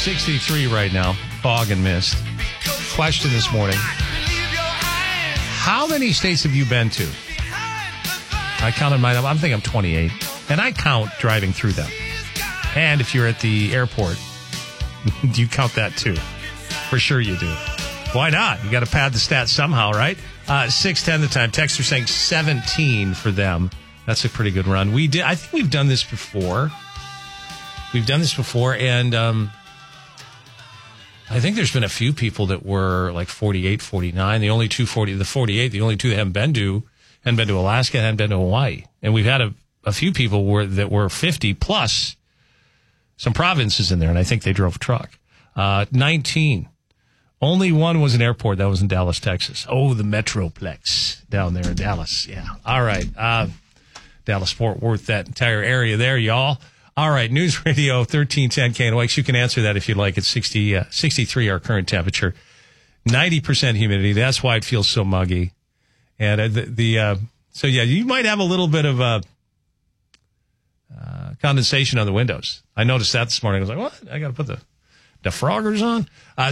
63 right now, fog and mist. Question this morning: how many states have you been to? I counted mine. I think I'm 28, and I count driving through them. And if you're at the airport, do you count that too? For sure you do. Why not? You got to pad the stats somehow, right? 6:10 the time. Texts are saying 17 for them. That's a pretty good run. I think we've done this before. And I think there's been a few people that were like 48, 49. The only two 48, the only two that hadn't been to Alaska, hadn't been to Hawaii. And we've had a few people that were 50 plus some provinces in there, and I think they drove a truck. 19. Only one was an airport. That was in Dallas, Texas. Oh, the Metroplex down there in Dallas. Yeah. All right. Dallas, Fort Worth, that entire area there, y'all. All right. News Radio 1310 KNOX. You can answer that if you'd like. It's 63, our current temperature. 90% humidity. That's why it feels so muggy. And so, yeah, you might have a little bit of condensation on the windows. I noticed that this morning. I was like, what? I got to put the defroggers on?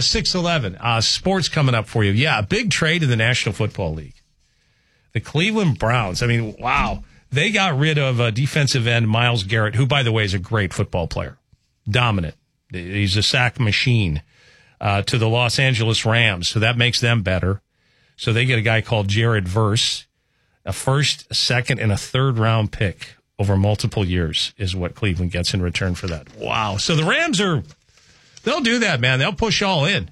6:11. Sports coming up for you. Yeah, a big trade in the National Football League. The Cleveland Browns. I mean, wow. They got rid of defensive end Myles Garrett, who, by the way, is a great football player. Dominant. He's a sack machine. To the Los Angeles Rams. So that makes them better. So they get a guy called Jared Verse. A first, a second, and a third round pick over multiple years is what Cleveland gets in return for that. Wow. So the Rams they'll do that, man. They'll push all in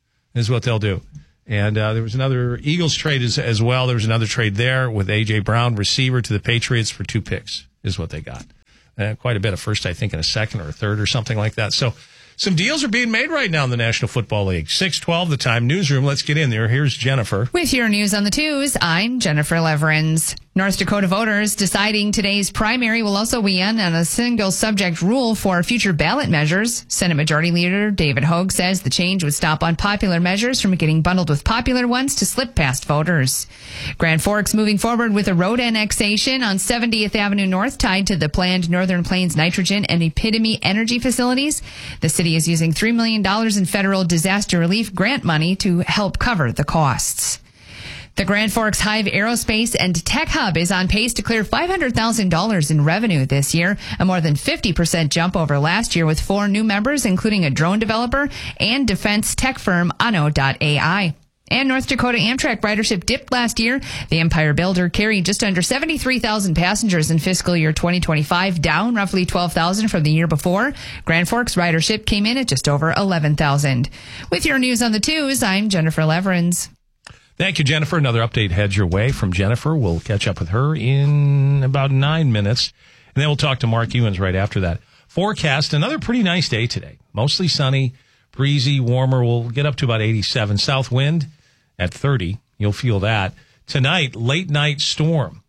is what they'll do. And there was another Eagles trade as well. There was another trade there with A.J. Brown, receiver, to the Patriots for 2 picks is what they got. Quite a bit of first, I think, and a second or a third or something like that. So some deals are being made right now in the National Football League. 6:12 the time. Newsroom, let's get in there. Here's Jennifer. With your news on the twos, I'm Jennifer Leverins. North Dakota voters deciding today's primary will also weigh in on a single subject rule for future ballot measures. Senate Majority Leader David Hogue says the change would stop unpopular measures from getting bundled with popular ones to slip past voters. Grand Forks moving forward with a road annexation on 70th Avenue North tied to the planned Northern Plains nitrogen and epitome energy facilities. The city is using $3 million in federal disaster relief grant money to help cover the costs. The Grand Forks Hive Aerospace and Tech Hub is on pace to clear $500,000 in revenue this year, a more than 50% jump over last year with 4 new members, including a drone developer and defense tech firm Ano.ai. And North Dakota Amtrak ridership dipped last year. The Empire Builder carried just under 73,000 passengers in fiscal year 2025, down roughly 12,000 from the year before. Grand Forks ridership came in at just over 11,000. With your news on the twos, I'm Jennifer Leverins. Thank you, Jennifer. Another update heads your way from Jennifer. We'll catch up with her in about 9 minutes, and then we'll talk to Mark Ewens right after that. Forecast, another pretty nice day today. Mostly sunny, breezy, warmer. We'll get up to about 87. South wind at 30. You'll feel that. Tonight, late night storm,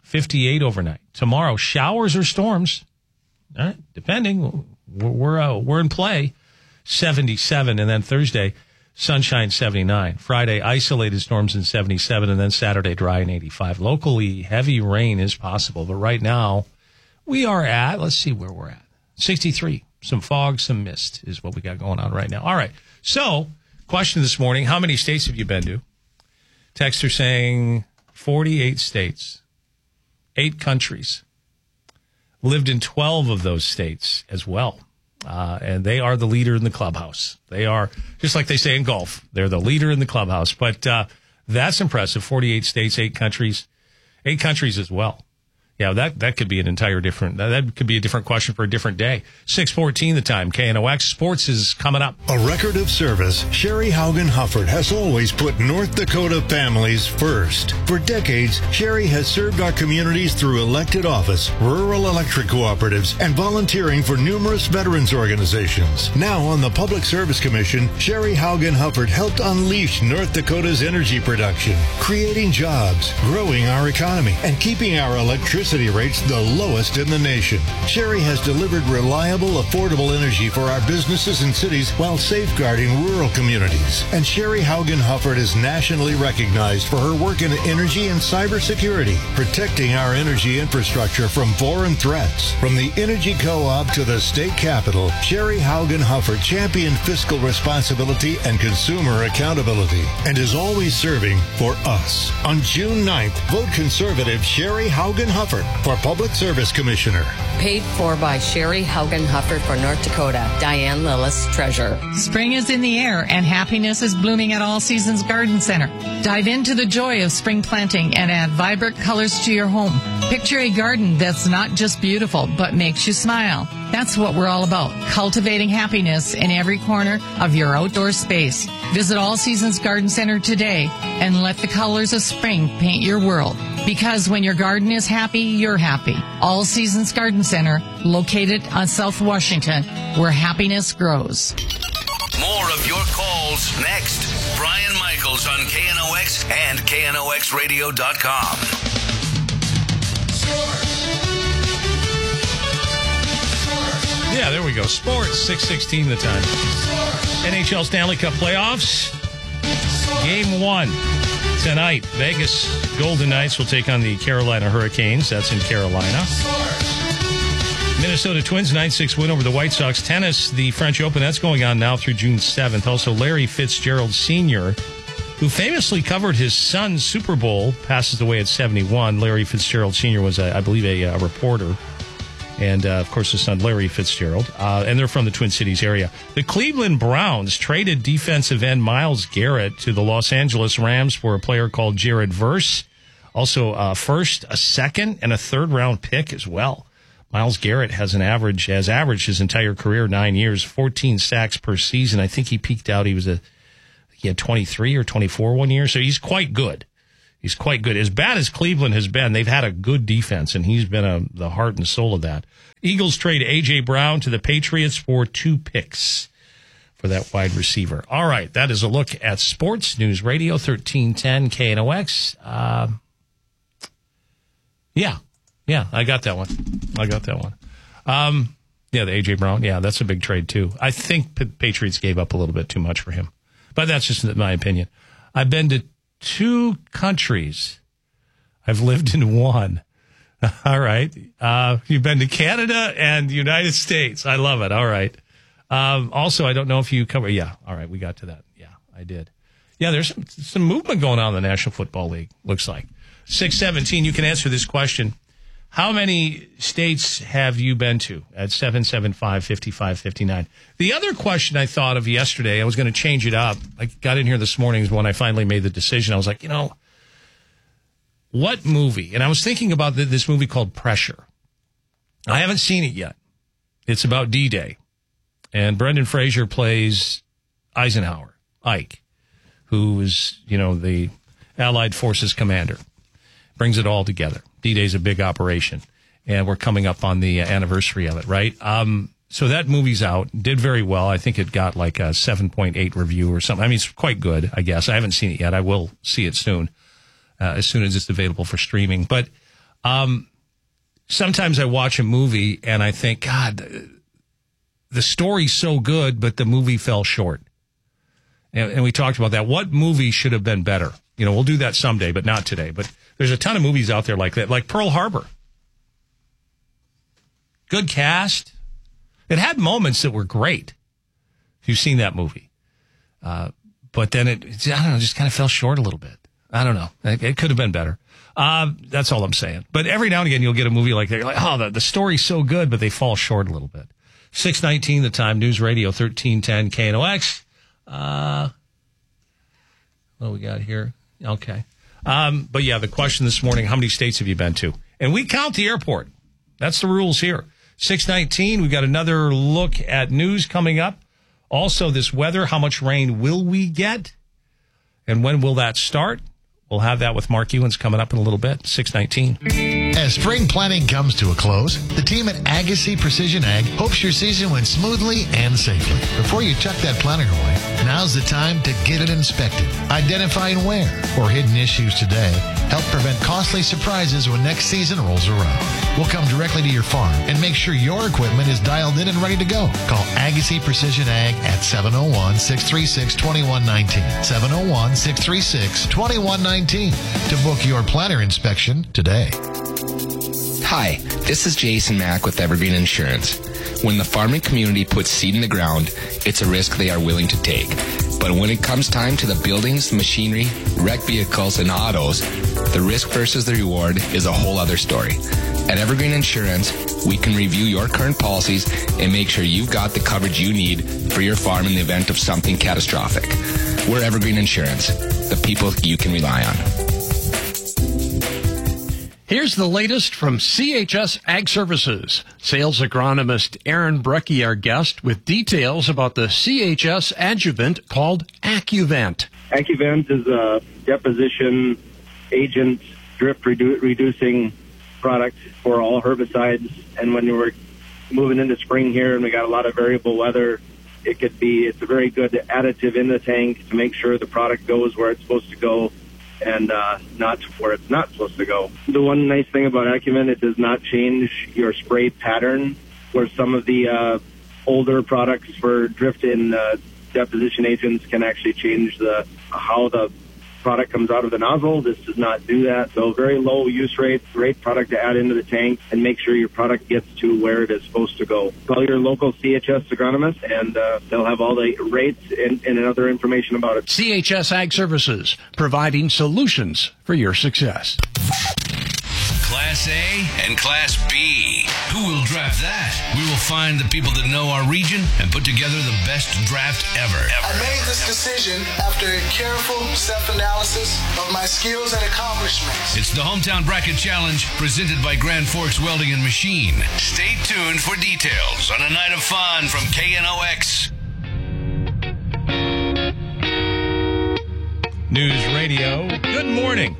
58 overnight. Tomorrow, showers or storms, depending. We're in play, 77. And then Thursday, sunshine, 79. Friday, isolated storms in 77, and then Saturday, dry in 85. Locally, heavy rain is possible, but right now, we are at, let's see where we're at, 63. Some fog, some mist is what we got going on right now. All right, so question this morning, how many states have you been to? Texts are saying 48 states, 8 countries. Lived in 12 of those states as well. And they are the leader in the clubhouse. They are, just like they say in golf, they're the leader in the clubhouse. But that's impressive. 48 states, 8 countries. 8 countries as well. Yeah, that could be that could be a different question for a different day. 6:14 the time. KNOX Sports is coming up. A record of service. Sherry Haugen Hufford has always put North Dakota families first. For decades, Sherry has served our communities through elected office, rural electric cooperatives, and volunteering for numerous veterans organizations. Now on the Public Service Commission, Sherry Haugen Hufford helped unleash North Dakota's energy production, creating jobs, growing our economy, and keeping our electricity electricity rates the lowest in the nation. Sherry has delivered reliable, affordable energy for our businesses and cities while safeguarding rural communities. And Sherry Haugen Hufford is nationally recognized for her work in energy and cybersecurity, protecting our energy infrastructure from foreign threats. From the Energy Co-op to the state capitol, Sherry Haugen Hufford championed fiscal responsibility and consumer accountability and is always serving for us. On June 9th, vote Conservative Sherry Haugen Hufford for Public Service Commissioner. Paid for by Sherry Haugen Hufford for North Dakota. Diane Lillis, Treasurer. Spring is in the air and happiness is blooming at All Seasons Garden Center. Dive into the joy of spring planting and add vibrant colors to your home. Picture a garden that's not just beautiful, but makes you smile. That's what we're all about, cultivating happiness in every corner of your outdoor space. Visit All Seasons Garden Center today and let the colors of spring paint your world. Because when your garden is happy, you're happy. All Seasons Garden Center, located on South Washington, where happiness grows. More of your calls next. Brian Michaels on KNOX and KNOXradio.com. Yeah, there we go. Sports, 6:16 the time. NHL Stanley Cup playoffs. Game 1 tonight. Vegas Golden Knights will take on the Carolina Hurricanes. That's in Carolina. Minnesota Twins 9-6 win over the White Sox. Tennis, the French Open, that's going on now through June 7th. Also, Larry Fitzgerald Sr., who famously covered his son's Super Bowl, passes away at 71. Larry Fitzgerald Sr. was, I believe, a reporter. And, of course, his son, Larry Fitzgerald. And they're from the Twin Cities area. The Cleveland Browns traded defensive end Myles Garrett to the Los Angeles Rams for a player called Jared Verse. Also, a first, a second, and a third-round pick as well. Myles Garrett has averaged his entire career, 9 years, 14 sacks per season. I think he peaked out. He had 23 or 24 one year. So he's quite good. He's quite good. As bad as Cleveland has been, they've had a good defense, and he's been the heart and soul of that. Eagles trade A.J. Brown to the Patriots for 2 picks for that wide receiver. All right, that is a look at Sports News Radio 1310 KNOX. Yeah, I got that one. Yeah, the A.J. Brown. Yeah, that's a big trade, too. I think Patriots gave up a little bit too much for him. But that's just my opinion. I've been to 2 countries. I've lived in 1. All right. You've been to Canada and the United States. I love it. All right. Also, I don't know if you cover. Yeah. All right. We got to that. Yeah, I did. Yeah, there's some movement going on in the National Football League, looks like. 617, you can answer this question. How many states have you been to? At 775-5559. The other question I thought of yesterday, I was going to change it up. I got in here this morning when I finally made the decision. I was like, what movie? And I was thinking about this movie called Pressure. I haven't seen it yet. It's about D-Day. And Brendan Fraser plays Eisenhower, Ike, who is, the Allied Forces commander. Brings it all together. D-Day's a big operation, and we're coming up on the anniversary of it, right? So that movie's out, did very well. I think it got like a 7.8 review or something. I mean, it's quite good, I guess. I haven't seen it yet. I will see it soon as it's available for streaming. But sometimes I watch a movie, and I think, God, the story's so good, but the movie fell short. And we talked about that. What movie should have been better? We'll do that someday, but not today. But there's a ton of movies out there like that, like Pearl Harbor. Good cast. It had moments that were great. If you've seen that movie. But then it just kind of fell short a little bit. I don't know. It could have been better. That's all I'm saying. But every now and again, you'll get a movie like that. You're like, oh, the story's so good, but they fall short a little bit. 619 the time, News Radio 1310 KNOX. What we got here? Okay. But yeah, the question this morning, how many states have you been to? And we count the airport. That's the rules here. 619, we've got another look at news coming up. Also, this weather, how much rain will we get? And when will that start? We'll have that with Mark Ewens coming up in a little bit. 619. As spring planting comes to a close, the team at Agassiz Precision Ag hopes your season went smoothly and safely. Before you chuck that planter away, now's the time to get it inspected. Identifying wear or hidden issues today help prevent costly surprises when next season rolls around. We'll come directly to your farm and make sure your equipment is dialed in and ready to go. Call Agassiz Precision Ag at 701-636-2119. 701-636-2119 to book your planter inspection today. Hi, this is Jason Mack with Evergreen Insurance. When the farming community puts seed in the ground, it's a risk they are willing to take. But when it comes time to the buildings, machinery, wrecked vehicles, and autos, the risk versus the reward is a whole other story. At Evergreen Insurance, we can review your current policies and make sure you've got the coverage you need for your farm in the event of something catastrophic. We're Evergreen Insurance, the people you can rely on. Here's the latest from CHS Ag Services. Sales agronomist Aaron Brecky, our guest, with details about the CHS adjuvant called Accuvent. Accuvent is a deposition agent, drift reducing product for all herbicides. And when we're moving into spring here and we got a lot of variable weather, it's a very good additive in the tank to make sure the product goes where it's supposed to go and not where it's not supposed to go. The one nice thing about Accuvent, it does not change your spray pattern, where some of the older products for drift in deposition agents can actually change how the product comes out of the nozzle. This does not do that. So very low use rate, great product to add into the tank and make sure your product gets to where it is supposed to go. Call your local CHS agronomist and they'll have all the rates and other information about it. CHS Ag Services, providing solutions for your success. Class A and Class B. Who will draft that? We will find the people that know our region and put together the best draft ever. I made this decision after a careful self-analysis of my skills and accomplishments. It's the Hometown Bracket Challenge presented by Grand Forks Welding and Machine. Stay tuned for details on a night of fun from KNOX. News Radio. Good morning.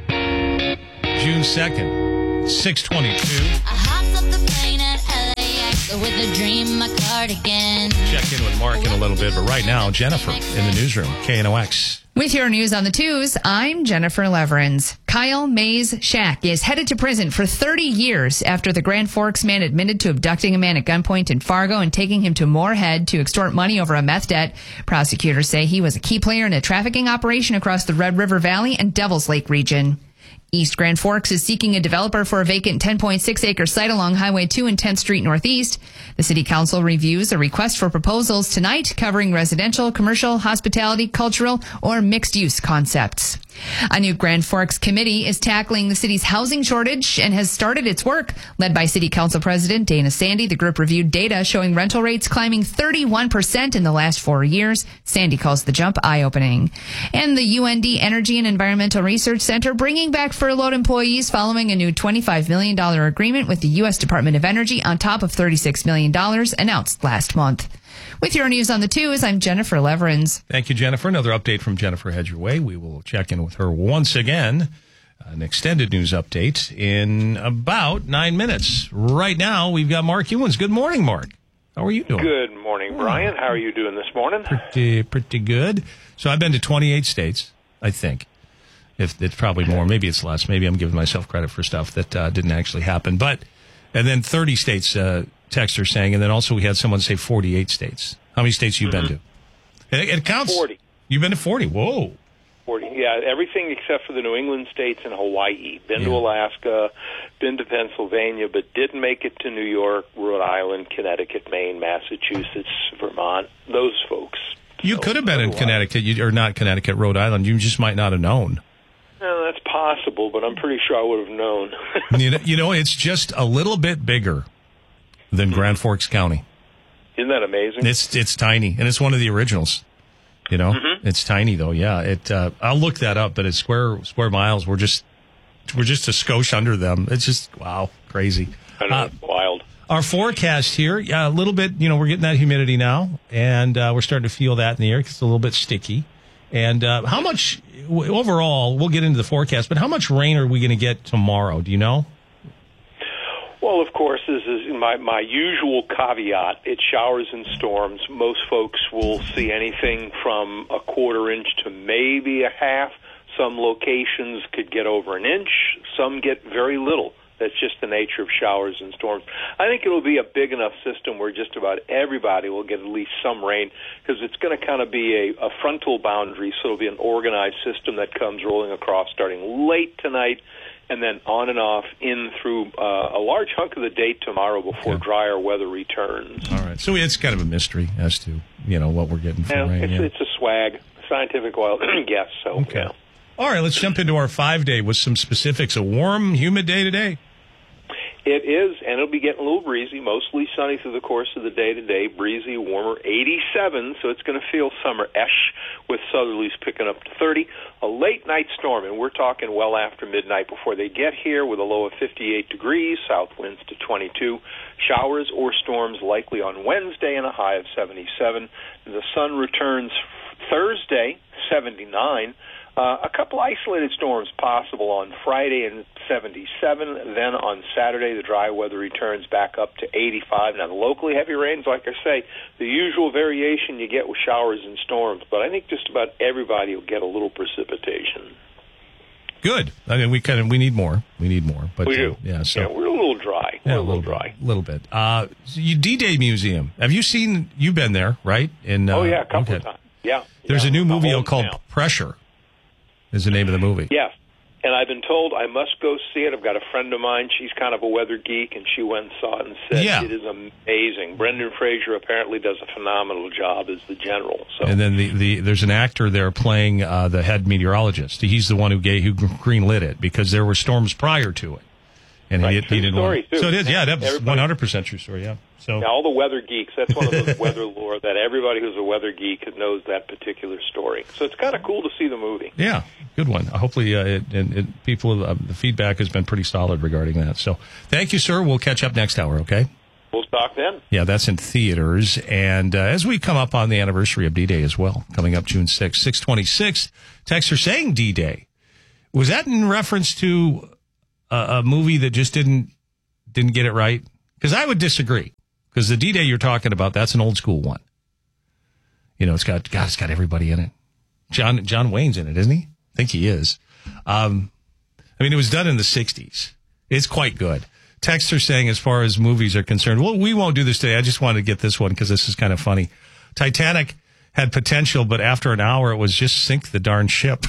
June 2nd, 6:22. I hopped up the plane at LAX with a dream, my cardigan. Check in with Mark in a little bit, but right now, Jennifer in the newsroom, KNOX. With your news on the twos, I'm Jennifer Leverins. Kyle Mays Shack is headed to prison for 30 years after the Grand Forks man admitted to abducting a man at gunpoint in Fargo and taking him to Moorhead to extort money over a meth debt. Prosecutors say he was a key player in a trafficking operation across the Red River Valley and Devil's Lake region. East Grand Forks is seeking a developer for a vacant 10.6-acre site along Highway 2 and 10th Street Northeast. The City Council reviews a request for proposals tonight covering residential, commercial, hospitality, cultural, or mixed-use concepts. A new Grand Forks committee is tackling the city's housing shortage and has started its work. Led by City Council President Dana Sandy, the group reviewed data showing rental rates climbing 31% in the last 4 years. Sandy calls the jump eye-opening. And the UND Energy and Environmental Research Center bringing back furloughed employees following a new $25 million agreement with the U.S. Department of Energy on top of $36 million announced last month. With your news on the twos, I'm Jennifer Leverins. Thank you, Jennifer. Another update from Jennifer heads your way. We will check in with her once again. An extended news update in about 9 minutes. Right now, we've got Mark Ewens. Good morning, Mark. How are you doing? Good morning, Brian. How are you doing this morning? Pretty good. So I've been to 28 states, I think. If it's probably more. Maybe it's less. Maybe I'm giving myself credit for stuff that didn't actually happen. And then 30 states, texter saying, and then also we had someone say 48 states. How many states you been to? It counts. 40. You've been to 40. Whoa. 40. Yeah, everything except for the New England states and Hawaii. Been to Alaska, been to Pennsylvania, but didn't make it to New York, Rhode Island, Connecticut, Maine, Massachusetts, Vermont. Those folks. You could have been in Connecticut, or not Connecticut, Rhode Island. You just might not have known. No, that's possible, but I'm pretty sure I would have known. you know, it's just a little bit bigger than Grand Forks County. Isn't that amazing? It's tiny, and it's one of the originals. You know, It's tiny though. Yeah, I'll look that up, but it's square miles. We're just a skosh under them. It's just wow, crazy. I know, wild. Our forecast here, a little bit. You know, we're getting that humidity now, and we're starting to feel that in the air because it's a little bit sticky. And how much overall? We'll get into the forecast, but how much rain are we going to get tomorrow? Do you know? Well, of course, this is my usual caveat. It's showers and storms. Most folks will see anything from a quarter inch to maybe a half. Some locations could get over an inch. Some get very little. That's just the nature of showers and storms. I think it'll be a big enough system where just about everybody will get at least some rain, because it's going to kind of be a frontal boundary, so it'll be an organized system that comes rolling across starting late tonight and then on and off in through a large hunk of the day tomorrow before drier weather returns. All right. So it's kind of a mystery as to, what we're getting for rain. It's a swag, scientific guess. So, okay. All right, let's jump into our 5-day with some specifics. A warm, humid day today. It is, and it'll be getting a little breezy, mostly sunny through the course of the day today, breezy, warmer, 87, so it's going to feel summer-ish with southerlies picking up to 30. A late-night storm, and we're talking well after midnight before they get here, with a low of 58 degrees, south winds to 22. Showers or storms likely on Wednesday and a high of 77. The sun returns Thursday, 79. A couple isolated storms possible on Friday and 77. Then on Saturday, the dry weather returns back up to 85. Now, the locally heavy rains, like I say, the usual variation you get with showers and storms. But I think just about everybody will get a little precipitation. Good. I mean, we need more. We need more. But we do. We're a little dry. Yeah, a little dry. A little bit. D-Day Museum. You've been there, right? A couple of times. Yeah. There's a new movie called Pressure. Is the name of the movie. Yes. And I've been told I must go see it. I've got a friend of mine. She's kind of a weather geek, and she went and saw it and said it is amazing. Brendan Fraser apparently does a phenomenal job as the general. So. And then there's an actor there playing the head meteorologist. He's the one who greenlit it because there were storms prior to it. And he didn't want it. So it is, that was 100% true story, yeah. So all the weather geeks, that's one of those weather lore that everybody who's a weather geek knows that particular story. So it's kind of cool to see the movie. Yeah, good one. Hopefully, the feedback has been pretty solid regarding that. So thank you, sir. We'll catch up next hour, okay? We'll talk then. Yeah, that's in theaters. And as we come up on the anniversary of D-Day as well, coming up June 6th, 6/26, texts are saying D-Day. Was that in reference to a movie that just didn't get it right? Because I would disagree. Because the D-Day you're talking about, that's an old school one. It's got everybody in it. John Wayne's in it, isn't he? I think he is. It was done in the 60s. It's quite good. Texts are saying, as far as movies are concerned, well, we won't do this today. I just wanted to get this one because this is kind of funny. Titanic had potential, but after an hour, it was just sink the darn ship.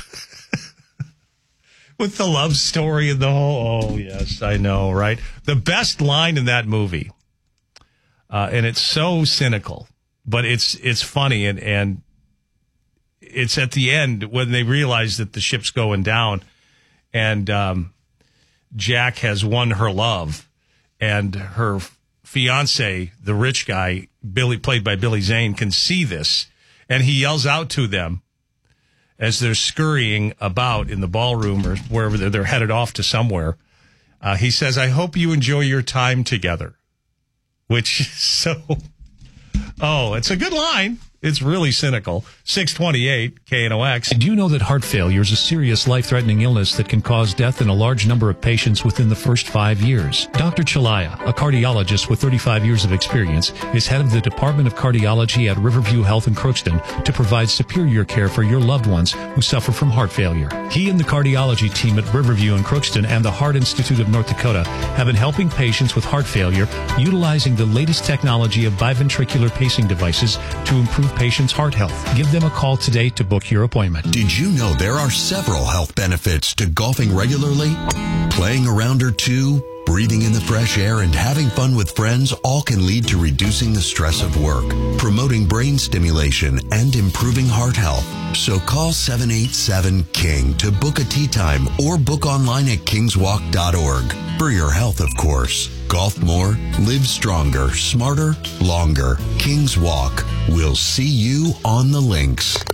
With the love story and the whole, yes, I know, right? The best line in that movie, and it's so cynical, but it's funny, and it's at the end when they realize that the ship's going down, and Jack has won her love, and her fiance, the rich guy, played by Billy Zane, can see this, and he yells out to them as they're scurrying about in the ballroom or wherever they're headed off to somewhere. He says, "I hope you enjoy your time together," which is so, it's a good line. It's really cynical. 628 KNOX. Did you know that heart failure is a serious life-threatening illness that can cause death in a large number of patients within the first 5 years? Dr. Chalaya, a cardiologist with 35 years of experience, is head of the Department of Cardiology at Riverview Health in Crookston to provide superior care for your loved ones who suffer from heart failure. He and the cardiology team at Riverview in Crookston and the Heart Institute of North Dakota have been helping patients with heart failure utilizing the latest technology of biventricular pacing devices to improve patients' heart health. Give them a call today to book your appointment. Did you know there are several health benefits to golfing regularly? Playing a round or two, breathing in the fresh air, and having fun with friends all can lead to reducing the stress of work, promoting brain stimulation, and improving heart health. So call 787-KING to book a tee time or book online at kingswalk.org. For your health, of course. Golf more, live stronger, smarter, longer. Kings Walk. We'll see you on the links.